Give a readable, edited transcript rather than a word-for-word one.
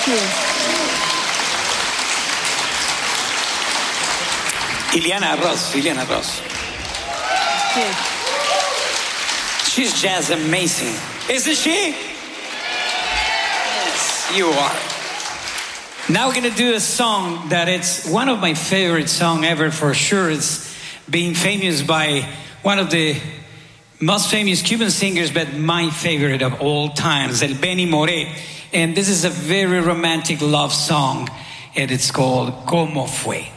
Iliana Ross. She's jazz amazing. Isn't she? Yes, you are. Now we're going to do a song that it's one of my favorite songs ever for sure. It's being famous by one of the most famous Cuban singers, but my favorite of all times, El Benny Moré. And this is a very romantic love song, and it's called Como Fue.